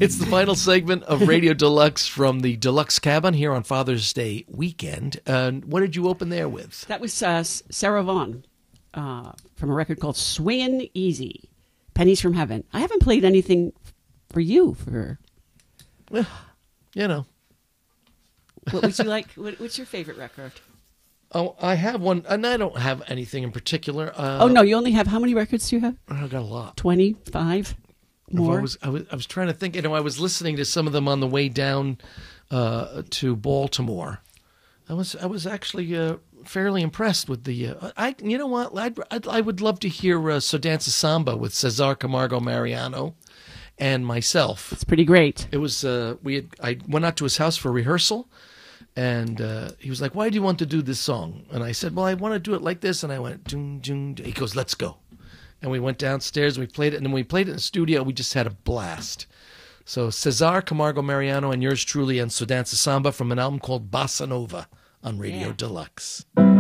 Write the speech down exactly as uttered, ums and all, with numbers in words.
It's the final segment of Radio Deluxe from the Deluxe Cabin here on Father's Day weekend. Uh, what did you open there with? That was uh, Sarah Vaughan uh, from a record called Swingin' Easy, Pennies from Heaven. I haven't played anything for you for... Well, you know. What would you like? What, what's your favorite record? Oh, I have one, and I don't have anything in particular. Uh, oh, no, you only have, how many records do you have? I got a lot. twenty-five more? I was, I was, I was trying to think, you know, I was listening to some of them on the way down uh, to Baltimore. I was, I was actually uh, fairly impressed with the, uh, I, you know what, I'd, I'd, I would love to hear uh, So Dance a Samba with Cesar Camargo Mariano and myself. It's pretty great. It was, uh, we had, I went out to his house for rehearsal. And uh, he was like, why do you want to do this song? And I said, well, I want to do it like this. And I went, dun, dun, dun. He goes, let's go. And we went downstairs and we played it. And then when we played it in the studio, we just had a blast. So Cesar Camargo Mariano and yours truly and So Dance a Samba from an album called Bossa Nova on Radio Yeah. Deluxe.